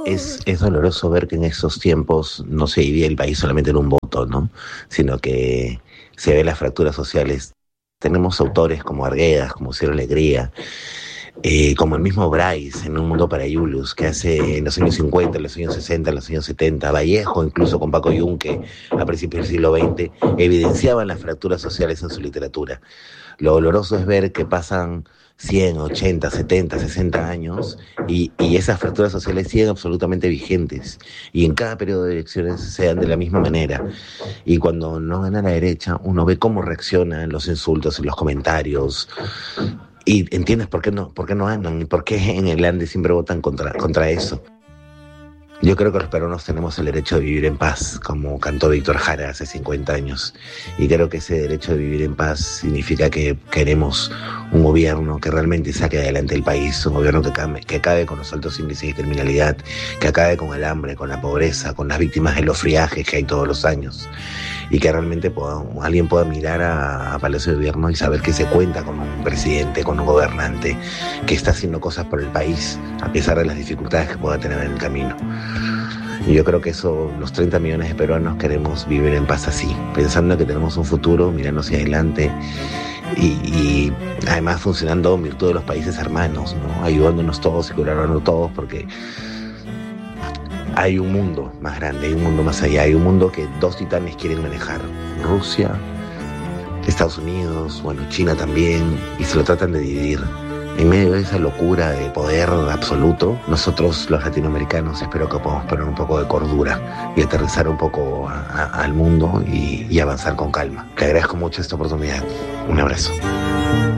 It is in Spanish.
es doloroso ver que en esos tiempos no se divide el país solamente en un voto, ¿no? Sino que se ven las fracturas sociales. Tenemos autores como Arguedas, como Ciro Alegría, como el mismo Bryce en Un Mundo para Yulus, que hace en los años 50, en los años 60, en los años 70, Vallejo, incluso con Paco Yunque, a principios del siglo XX, evidenciaban las fracturas sociales en su literatura. Lo doloroso es ver que pasan 100, 80, 70, 60 años y esas fracturas sociales siguen absolutamente vigentes y en cada periodo de elecciones se dan de la misma manera. Y cuando no gana la derecha, uno ve cómo reaccionan los insultos y los comentarios y entiendes por qué no ganan y por qué en el Ande siempre votan contra eso. Yo creo que los peruanos tenemos el derecho de vivir en paz, como cantó Víctor Jara hace 50 años. Y creo que ese derecho de vivir en paz significa que queremos un gobierno que realmente saque adelante el país, un gobierno que acabe con los altos índices de criminalidad, que acabe con el hambre, con la pobreza, con las víctimas de los friajes que hay todos los años. Y que realmente alguien pueda mirar a Palacio de Gobierno y saber que se cuenta con un presidente, con un gobernante que está haciendo cosas por el país, a pesar de las dificultades que pueda tener en el camino. Y yo creo que eso, los 30 millones de peruanos queremos vivir en paz así, pensando que tenemos un futuro, mirando hacia adelante y además funcionando en virtud de los países hermanos, ¿no? Ayudándonos todos y colaborando todos, porque hay un mundo más grande, hay un mundo más allá, hay un mundo que dos titanes quieren manejar: Rusia, Estados Unidos, bueno, China también, y se lo tratan de dividir. En medio de esa locura de poder absoluto, nosotros los latinoamericanos espero que podamos poner un poco de cordura y aterrizar un poco al mundo y avanzar con calma. Te agradezco mucho esta oportunidad. Un abrazo.